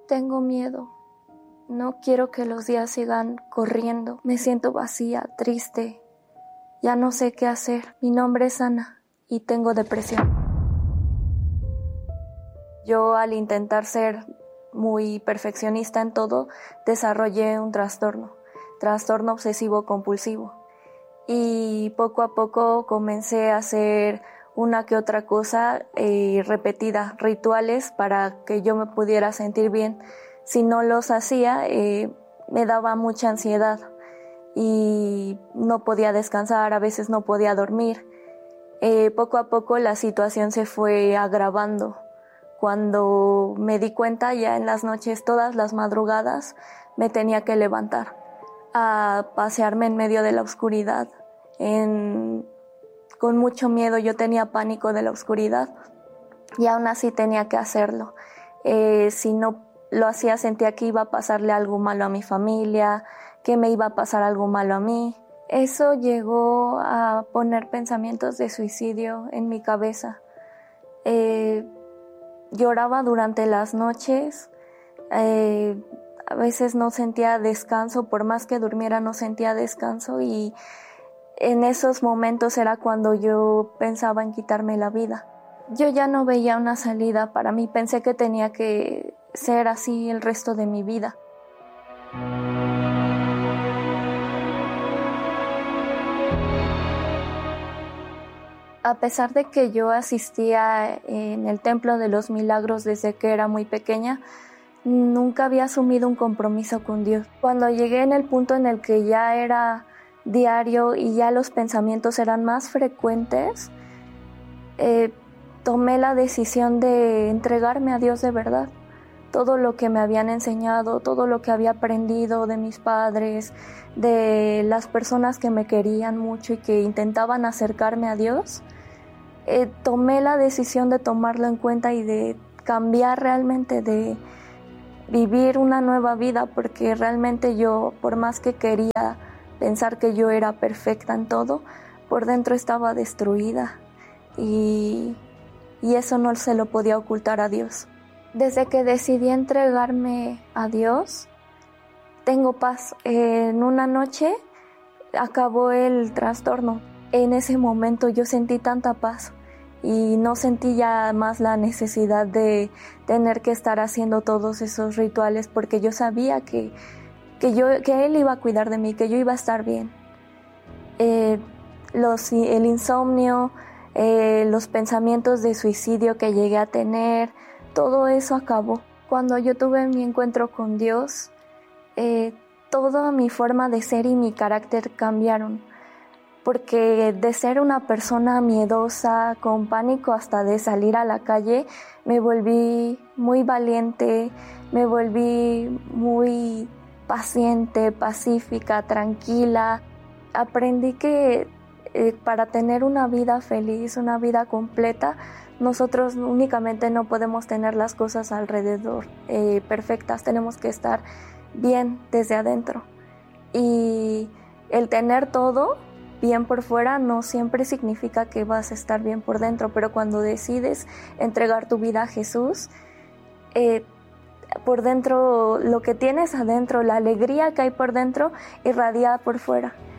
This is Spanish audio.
Tengo miedo. No quiero que los días sigan corriendo. Me siento vacía, triste. Ya no sé qué hacer. Mi nombre es Ana y tengo depresión. Yo, al intentar ser muy perfeccionista en todo, desarrollé un trastorno obsesivo compulsivo. Y poco a poco comencé a hacer una que otra cosa repetida, rituales para que yo me pudiera sentir bien. Si no los hacía, me daba mucha ansiedad y no podía descansar, a veces no podía dormir. Poco a poco la situación se fue agravando. Cuando me di cuenta, ya en las noches, todas las madrugadas, me tenía que levantar a pasearme en medio de la oscuridad. Con mucho miedo, yo tenía pánico de la oscuridad y aún así tenía que hacerlo. Si no lo hacía, sentía que iba a pasarle algo malo a mi familia, que me iba a pasar algo malo a mí. Eso llegó a poner pensamientos de suicidio en mi cabeza. Lloraba durante las noches, a veces no sentía descanso, por más que durmiera no sentía descanso, y en esos momentos era cuando yo pensaba en quitarme la vida. Yo ya no veía una salida para mí, pensé que tenía que ser así el resto de mi vida. A pesar de que yo asistía en el Templo de los Milagros desde que era muy pequeña, nunca había asumido un compromiso con Dios. Cuando llegué en el punto en el que ya era diario y ya los pensamientos eran más frecuentes, tomé la decisión de entregarme a Dios de verdad. Todo lo que me habían enseñado, todo lo que había aprendido de mis padres, de las personas que me querían mucho y que intentaban acercarme a Dios, tomé la decisión de tomarlo en cuenta y de cambiar realmente, de vivir una nueva vida, porque realmente yo, por más que quería pensar que yo era perfecta en todo, por dentro estaba destruida y eso no se lo podía ocultar a Dios. Desde que decidí entregarme a Dios, tengo paz. En una noche acabó el trastorno. En ese momento yo sentí tanta paz y no sentí ya más la necesidad de tener que estar haciendo todos esos rituales, porque yo sabía que Él iba a cuidar de mí, que yo iba a estar bien. El insomnio, los pensamientos de suicidio que llegué a tener, todo eso acabó. Cuando yo tuve mi encuentro con Dios, toda mi forma de ser y mi carácter cambiaron, porque de ser una persona miedosa, con pánico hasta de salir a la calle, me volví muy valiente, me volví muy paciente, pacífica, tranquila. Aprendí que para tener una vida feliz, una vida completa, nosotros únicamente no podemos tener las cosas alrededor perfectas, tenemos que estar bien desde adentro. Y el tener todo bien por fuera no siempre significa que vas a estar bien por dentro, pero cuando decides entregar tu vida a Jesús, por dentro, lo que tienes adentro, la alegría que hay por dentro, irradia por fuera.